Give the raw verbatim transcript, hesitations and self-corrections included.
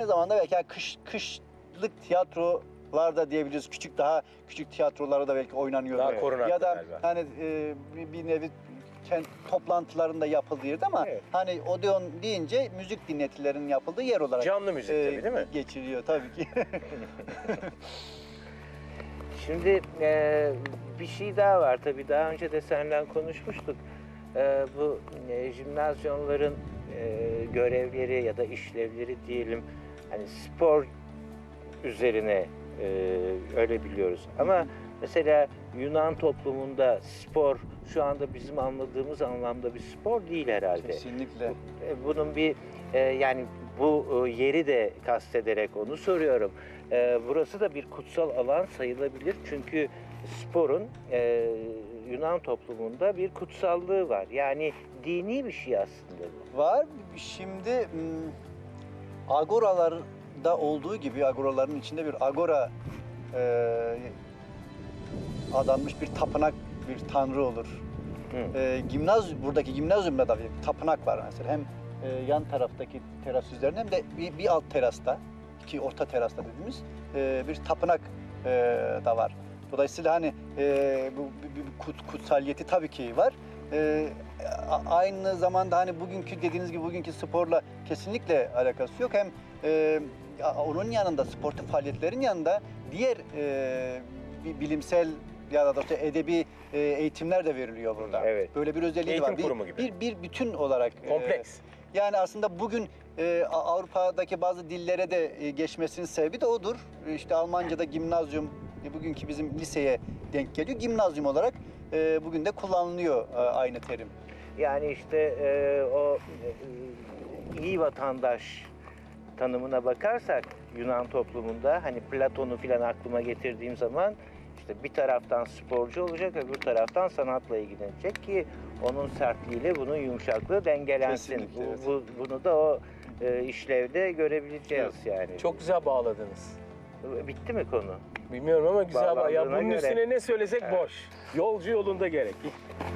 zamanda belki yani kış kışlık tiyatrolarda diyebiliriz. Küçük daha küçük tiyatrolarda belki oynanıyor. Daha korunaklı ya da galiba. hani e, bir, bir nevi kent toplantılarında yapıldığı yerde ama Evet. hani Odeon deyince müzik dinletilerinin yapıldığı yer olarak Canlı müzik e, tabii değil mi? geçiriyor tabii ki. Şimdi e, bir şey daha var tabii, daha önce de seninle konuşmuştuk. E, bu e, jimnazyonların e, görevleri ya da işlevleri diyelim, hani spor üzerine e, öyle biliyoruz. Ama mesela Yunan toplumunda spor şu anda bizim anladığımız anlamda bir spor değil herhalde. Kesinlikle. E, Bunun bir e, yani bu e, yeri de kastederek onu soruyorum. E, burası da bir kutsal alan sayılabilir çünkü sporun e, Yunan toplumunda bir kutsallığı var. Yani dini bir şey aslında bu. Var. Şimdi m, agoralarda olduğu gibi agoraların içinde bir agora e, adanmış bir tapınak, bir tanrı olur. Hı. E, gimnaz buradaki gimnazyumda da bir tapınak var mesela. Hem e, yan taraftaki teras üzerinde hem de bir, bir alt terasta, iki orta terasta dediğimiz e, bir tapınak e, da var. Dolayısıyla hani e, bu bir, bir kut, kutsaliyeti tabii ki var. E, a- aynı zamanda hani bugünkü dediğiniz gibi bugünkü sporla kesinlikle alakası yok. Hem e, onun yanında sportif faaliyetlerin yanında diğer e, bi- bilimsel ya da işte edebi e, eğitimler de veriliyor burada. Evet. Böyle bir özelliği Eğitim var. Bir, kurumu gibi. bir bir bütün olarak e, Kompleks. yani aslında bugün e, A- Avrupa'daki bazı dillere de e, geçmesinin sebebi de odur. E, İşte Almanca'da gimnazyum, e, bugünkü bizim liseye denk geliyor. Gimnazyum olarak e, bugün de kullanılıyor e, aynı terim. Yani işte e, o e, iyi vatandaş tanımına bakarsak Yunan toplumunda hani Platon'u filan aklıma getirdiğim zaman işte bir taraftan sporcu olacak, öbür taraftan sanatla ilgilenecek ki onun sertliğiyle bunun yumuşaklığı dengelensin. Kesinlikle, Bu, evet. bu- bunu da o e, işlevde görebileceğiz yani. Çok güzel bağladınız. Bitti mi konu? Bilmiyorum ama güzel bağ. Ya Bağlandığına bunun göre. üstüne ne söylesek Evet. boş. Yolcu yolunda gerek.